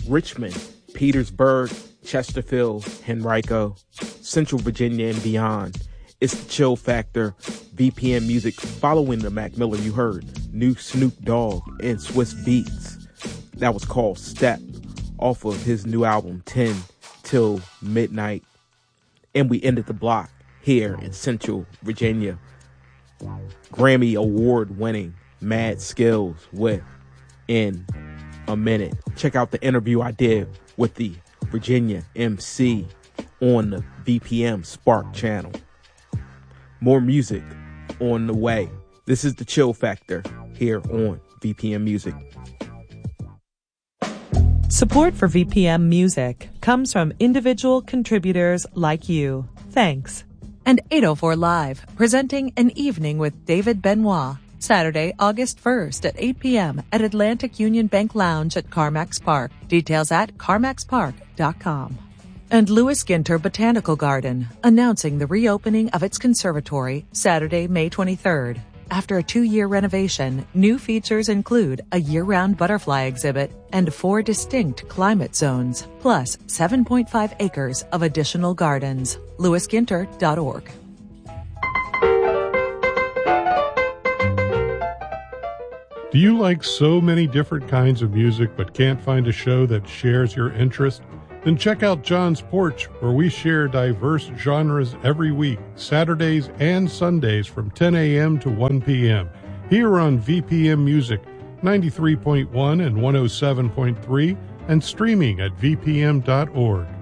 Richmond, Petersburg, Chesterfield, Henrico, Central Virginia, and beyond. It's the Chill Factor, VPM music following the Mac Miller you heard, new Snoop Dogg and Swiss Beats. That was called Step, off of his new album 10 Till Midnight. And we ended the block here in Central Virginia. Grammy Award winning Mad Skills with In a Minute. Check out the interview I did with the Virginia MC on the VPM Spark channel. More music on the way. This is the Chill Factor here on VPM Music. Support for VPM Music comes from individual contributors like you. Thanks. And 804 Live, presenting An Evening with David Benoit, Saturday, August 1st at 8 p.m. at Atlantic Union Bank Lounge at Carmax Park. Details at carmaxpark.com. And Lewis Ginter Botanical Garden, announcing the reopening of its conservatory Saturday, May 23rd. After a 2-year renovation, new features include a year-round butterfly exhibit and 4 distinct climate zones, plus 7.5 acres of additional gardens. LewisGinter.org. Do you like so many different kinds of music but can't find a show that shares your interest? Then check out John's Porch, where we share diverse genres every week, Saturdays and Sundays from 10 a.m. to 1 p.m. Here on VPM Music, 93.1 and 107.3, and streaming at vpm.org.